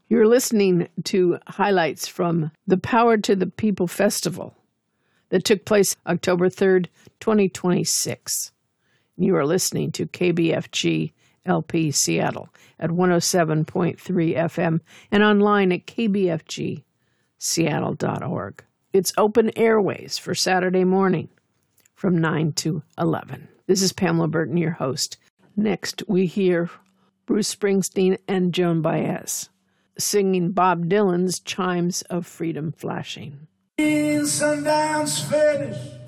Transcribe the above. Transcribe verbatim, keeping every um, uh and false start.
You're listening to highlights from the Power to the People Festival that took place October third, twenty twenty-six. You are listening to K B F G L P Seattle at one oh seven point three F M and online at k b f g seattle dot org. It's open airways for Saturday morning from nine to eleven. This is Pamela Burton, your host. Next, we hear Bruce Springsteen and Joan Baez singing Bob Dylan's Chimes of Freedom Flashing. Sundown's finished.